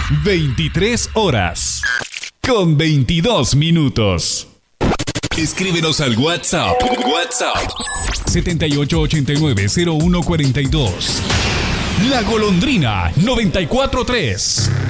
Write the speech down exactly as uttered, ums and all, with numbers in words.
veintitrés horas con veintidós minutos. Escríbenos al WhatsApp. WhatsApp. setenta y ocho ochenta y nueve cero uno cuarenta y dos. La Golondrina noventa y cuatro tres.